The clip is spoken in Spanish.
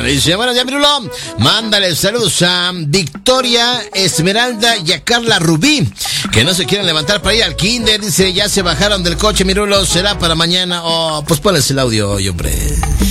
Dice, bueno, ya Mirulo, mándale saludos a Victoria, Esmeralda y a Carla Rubí, que no se quieren levantar para ir al kinder. Dice, ya se bajaron del coche, Mirulo, será para mañana. Oh, pues ponles el audio hoy, hombre.